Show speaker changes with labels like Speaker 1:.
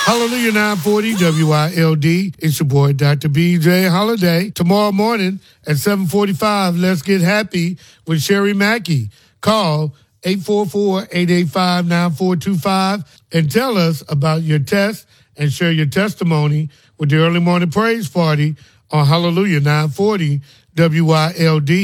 Speaker 1: Hallelujah 940 WILD. It's your boy, Dr. BJ Holiday. Tomorrow morning at 7:45, let's get happy with Sherry Mackey. Call 844-885-9425 and tell us about your test and share your testimony with the Early Morning Praise Party on Hallelujah 940 WILD.